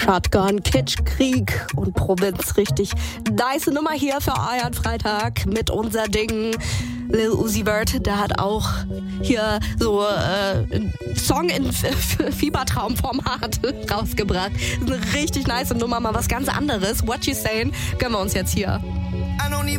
Shotgun, Kitschkrieg und Provinz. Richtig nice Nummer hier für euren Freitag mit unser Ding. Lil Uzi Vert, der hat auch hier so einen Song in Fiebertraumformat rausgebracht. Eine richtig nice Nummer, mal was ganz anderes. What You Saying, gönnen wir uns jetzt hier.